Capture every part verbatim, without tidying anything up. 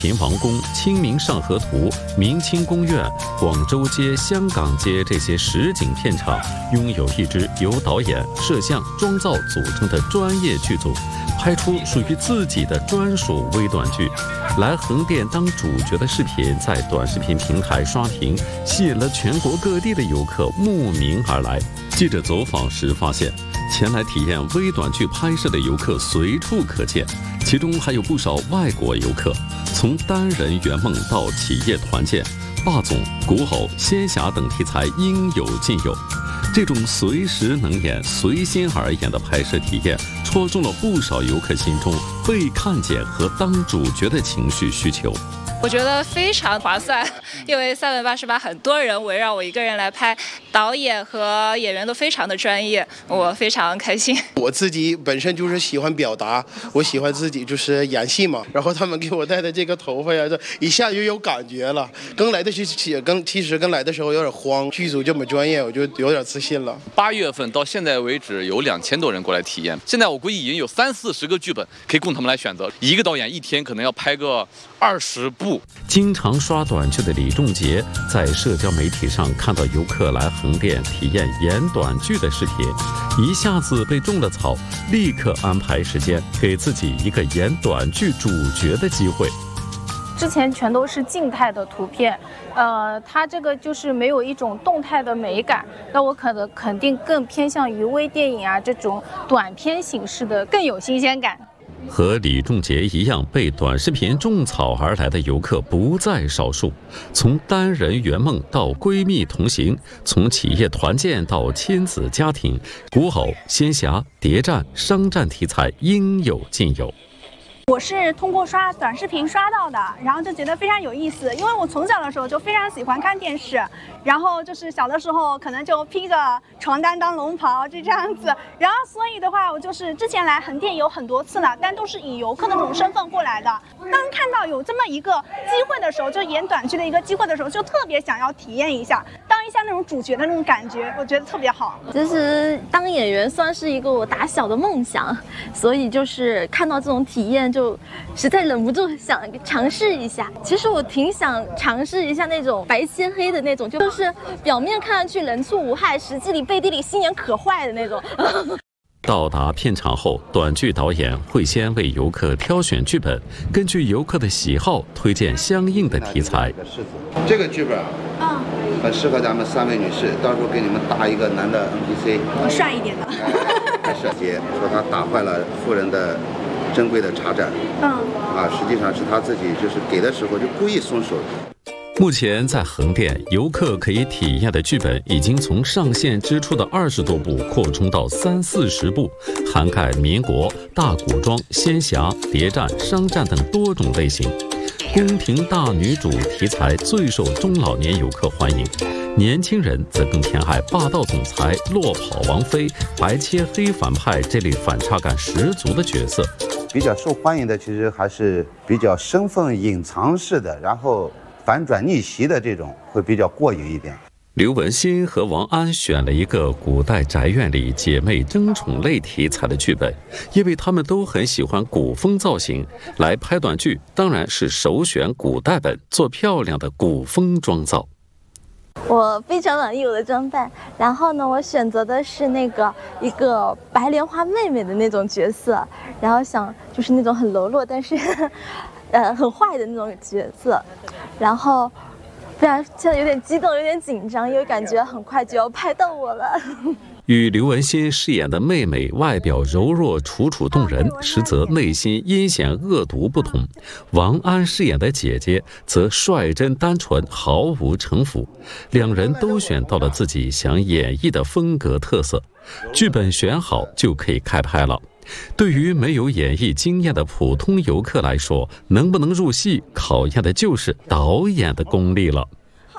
平王宫、清明上河图、明清宫苑、广州街、香港街这些实景片场，拥有一支由导演、摄像、妆造组成的专业剧组，拍出属于自己的专属微短剧。来横店当主角的视频在短视频平台刷屏，吸引了全国各地的游客慕名而来。记者走访时发现，前来体验微短剧拍摄的游客随处可见，其中还有不少外国游客。从单人圆梦到企业团建、霸总、古吼、仙侠等题材应有尽有。这种随时能演、随心而演的拍摄体验，戳中了不少游客心中被看见和当主角的情绪需求。 我觉得非常划算，因为三百八十八很多人围绕我一个人来拍，导演和演员都非常的专业，我非常开心。 我自己本身就是喜欢表达，我喜欢自己就是演戏嘛，然后他们给我戴的这个头发呀，这一下就有感觉了。刚来的时候，刚其实刚来的时候有点慌，剧组这么专业，我就有点自信了。 八月份到现在为止，有两千多人过来体验，现在我估计已经有三四十个剧本可以供他们来选择。一个导演一天可能要拍个二十部。 经常刷短剧的李仲杰在社交媒体上看到游客来横店体验演短剧的视频，一下子被种了草，立刻安排时间给自己一个演短剧主角的机会。 之前全都是静态的图片，呃，它这个就是没有一种动态的美感。那我可能肯定更偏向于微电影啊这种短片形式的，更有新鲜感。 和李仲杰一样被短视频种草而来的游客不在少数，从单人圆梦到闺蜜同行，从企业团建到亲子家庭，古吼、仙侠、谍战、商战题材应有尽有。 我是通过刷短视频刷到的，然后就觉得非常有意思，因为我从小的时候就非常喜欢看电视，然后就是小的时候可能就披着床单当龙袍就这样子，然后所以的话我就是之前来横店有很多次了，但都是以游客的那种身份过来的。当看到有这么一个机会的时候，就演短剧的一个机会的时候，就特别想要体验一下，当一下那种主角的那种感觉，我觉得特别好。 其实当演员算是一个我打小的梦想，所以就是看到这种体验就就实在忍不住想尝试一下。其实我挺想尝试一下那种白切黑的那种，就是表面看上去人畜无害，实际里背地里心眼可坏的那种。 到达片场后，短剧导演会先为游客挑选剧本，根据游客的喜好推荐相应的题材。 这个剧本啊，嗯，很适合咱们三位女士，到时候给你们搭一个男的 N P C， 帅一点的。 开始节说他打坏了夫人的珍贵的茶盏，嗯，啊，实际上是他自己就是给的时候就故意松手。 目前在横店，游客可以体验的剧本已经从上线之初的二十多部扩充到三四十部，涵盖民国、大古装、仙侠、谍战、商战等多种类型。宫廷大女主题材最受中老年游客欢迎，年轻人则更偏爱霸道总裁、落跑王妃、白切黑反派这类反差感十足的角色。 比较受欢迎的其实还是比较身份隐藏式的，然后反转逆袭的这种会比较过瘾一点。 刘文欣和王安选了一个古代宅院里姐妹争宠类题材的剧本，因为他们都很喜欢古风造型，来拍短剧当然是首选古代本，做漂亮的古风妆造。 我非常满意我的装扮，然后呢，我选择的是那个一个白莲花妹妹的那种角色，然后想就是那种很柔弱但是呃很坏的那种角色，然后非常现在有点激动，有点紧张，因为感觉很快就要拍到我了。 与刘文欣饰演的妹妹外表柔弱楚楚动人，实则内心阴险恶毒不同。王安饰演的姐姐则率真单纯，毫无城府。两人都选到了自己想演绎的风格特色，剧本选好就可以开拍了。对于没有演艺经验的普通游客来说，能不能入戏，考验的就是导演的功力了。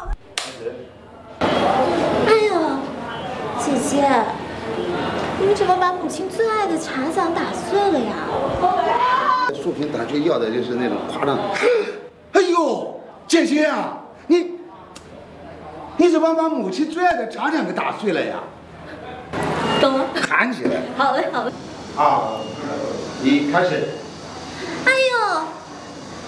姐姐，你们怎么把母亲最爱的茶盏打碎了呀？ 竖屏短剧要的就是那种夸张。 哎呦，姐姐啊，你你怎么把母亲最爱的茶盏给打碎了呀？ 懂了， 喊起来。 好嘞，好嘞。 啊，你开始。 哎呦，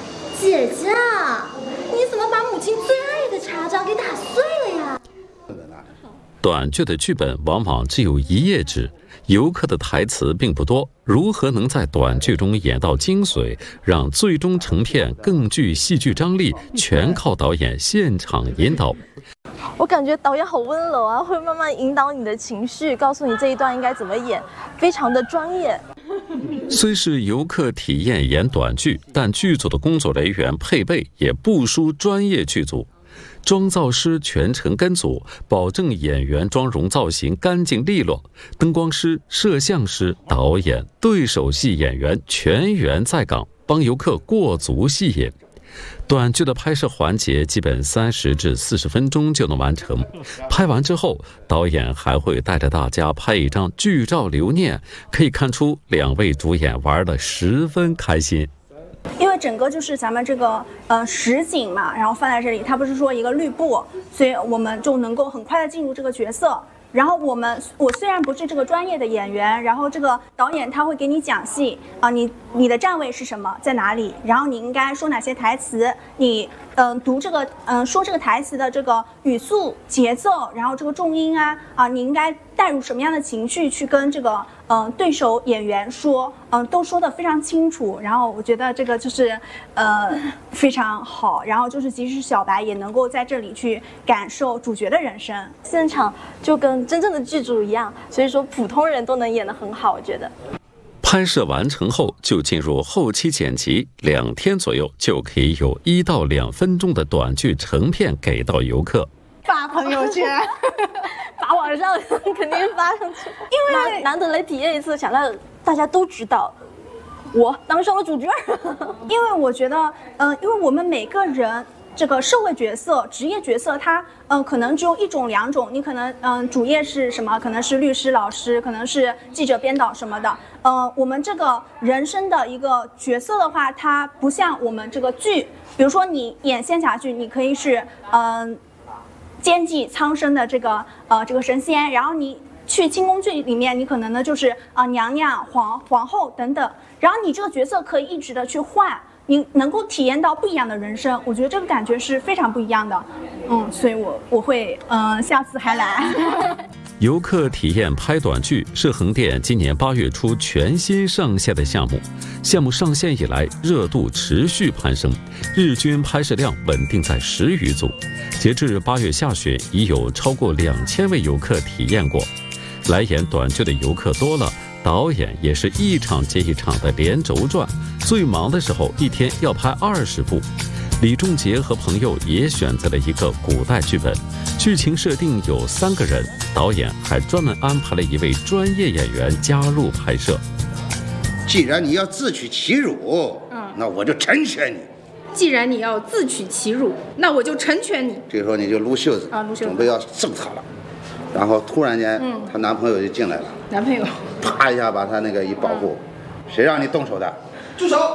姐姐啊，你怎么把母亲最爱的茶盏给打碎了呀？ 短剧的剧本往往只有一页纸，游客的台词并不多，如何能在短剧中演到精髓，让最终成片更具戏剧张力，全靠导演现场引导。 我感觉导演好温柔啊，会慢慢引导你的情绪，告诉你这一段应该怎么演，非常的专业。 虽是游客体验演短剧，但剧组的工作人员配备也不输专业剧组。妆造师全程跟组，保证演员妆容造型干净利落；灯光师、摄像师、导演、对手戏演员全员在岗，帮游客过足戏瘾。短剧的拍摄环节基本三十至四十分钟就能完成。拍完之后，导演还会带着大家拍一张剧照留念，可以看出两位主演玩得十分开心。 因为整个就是咱们这个呃实景嘛，然后放在这里，它不是说一个绿布，所以我们就能够很快的进入这个角色。然后我们我虽然不是这个专业的演员，然后这个导演他会给你讲戏啊、呃，你你的站位是什么，在哪里，然后你应该说哪些台词，你嗯、呃、读这个嗯、呃、说这个台词的这个语速、节奏，然后这个重音啊啊、呃，你应该带入什么样的情绪去跟这个嗯、呃、对手演员说，嗯、呃、都说得非常清楚。然后我觉得这个就是呃非常好，然后就是即使小白也能够在这里去感受主角的人生， 现场就跟真正的剧组一样，所以说普通人都能演得很好，我觉得。 拍摄完成后就进入后期剪辑，两天左右就可以有一到两分钟的短剧成片给到游客。 发朋友圈， 发网上肯定发上去，因为难得来体验一次，想让大家都知道我当上了主角。 因为我觉得，嗯、呃，因为我们每个人。这个社会角色、职业角色，它嗯、呃、可能只有一种、两种。你可能嗯、呃、主业是什么？可能是律师、老师，可能是记者、编导什么的。呃，我们这个人生的一个角色的话，它不像我们这个剧，比如说你演仙侠剧，你可以是嗯、呃、兼济苍生的这个呃这个神仙，然后你去清宫剧里面，你可能呢就是啊、呃、娘娘、皇皇后等等，然后你这个角色可以一直的去换。你能够体验到不一样的人生，我觉得这个感觉是非常不一样的，嗯，所以我我会嗯、呃、下次还来。 游客体验拍短剧是横店今年八月初全新上线的项目，项目上线以来热度持续攀升，日均拍摄量稳定在十余组，截至八月下旬已有超过两千位游客体验过。来演短剧的游客多了，导演也是一场接一场的连轴转，最忙的时候一天要拍二十部。李仲杰和朋友也选择了一个古代剧本，剧情设定有三个人，导演还专门安排了一位专业演员加入拍摄。 既然你要自取其辱，嗯，那我就成全你。 既然你要自取其辱，那我就成全你。 这时候你就撸袖子，啊，撸袖子，准备要揍他了。然后突然间，嗯，她男朋友就进来了。 男朋友， 啪一下把她那个一保护，嗯、谁让你动手的？ 住手！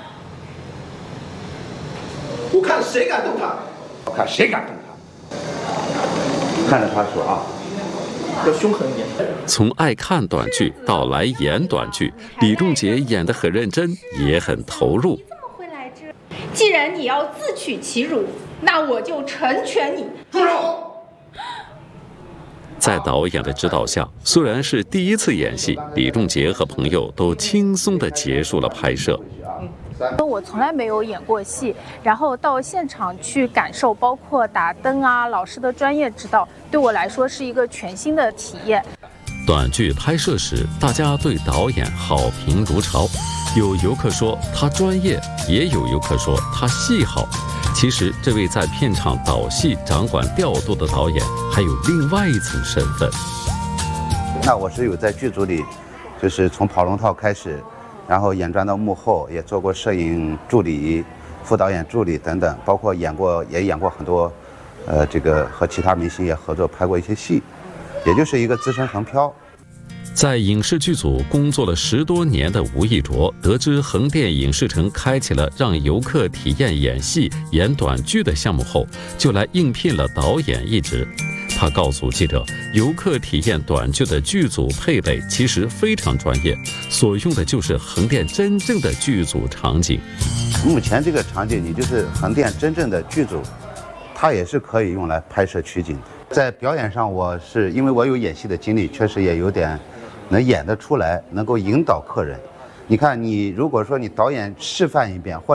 我看谁敢动他， 我看谁敢动他。看着他说啊， 要凶狠一点。 从爱看短剧到来演短剧，李仲杰演得很认真，也很投入。 你怎么会来这？既然你要自取其辱，那我就成全你。 住手！ 在导演的指导下，虽然是第一次演戏，李仲杰和朋友都轻松地结束了拍摄。 我从来没有演过戏，然后到现场去感受，包括打灯啊、老师的专业指导，对我来说是一个全新的体验。 短剧拍摄时，大家对导演好评如潮，有游客说他专业，也有游客说他戏好。其实，这位在片场导戏、掌管调度的导演，还有另外一层身份。 那我是有在剧组里，就是从跑龙套开始，然后演转到幕后，也做过摄影助理、副导演助理等等，包括演过，也演过很多，呃，这个和其他明星也合作拍过一些戏，也就是一个资深横漂。 在影视剧组工作了十多年的吴亦卓，得知横店影视城开启了让游客体验演戏、演短剧的项目后，就来应聘了导演一职。他他告诉记者，游客体验短剧的剧组配备其实非常专业，所用的就是横店真正的剧组场景。 目前这个场景，你就是横店真正的剧组，它也是可以用来拍摄取景。在表演上，我是因为我有演戏的经历，确实也有点能演得出来，能够引导客人。你看，你如果说你导演示范一遍，或